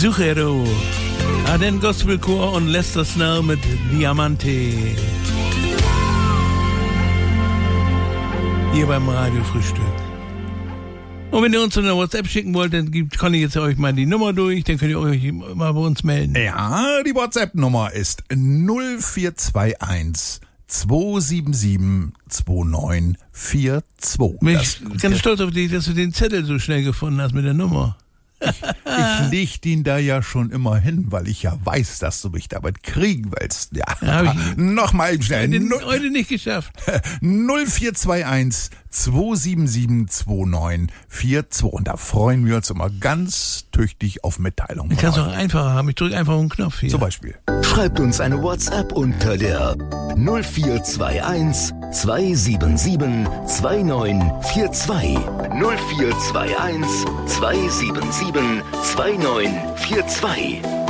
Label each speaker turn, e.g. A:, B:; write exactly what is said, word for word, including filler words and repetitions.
A: Suchero. Arden Gospelchor und Lester Snell mit Diamante. Hier beim Radiofrühstück. Und wenn ihr uns eine WhatsApp schicken wollt, dann gibt, kann ich jetzt euch mal die Nummer durch, dann könnt ihr euch mal bei uns melden.
B: Ja, die WhatsApp-Nummer ist null vier zwei eins zwei sieben sieben zwei neun vier zwei.
A: Bin ich ganz stolz auf dich, dass du den Zettel so schnell gefunden hast mit der Nummer.
B: Ich leg den da ja schon immer hin, weil ich ja weiß, dass du mich damit kriegen willst. Ja,
A: ja
B: nochmal schnell.
A: Heute, Null, heute nicht geschafft.
B: null vier zwei eins zwei sieben sieben zwei neun vier zwei. Und da freuen wir uns immer ganz tüchtig auf Mitteilungen.
A: Ich kann es auch einfacher haben. Ich drücke einfach einen Knopf hier.
B: Zum Beispiel.
C: Schreibt uns eine WhatsApp unter der null vier zwei eins zwei sieben sieben zwei neun vier zwei. null vier zwei eins zwei sieben sieben zwei neun vier zwei.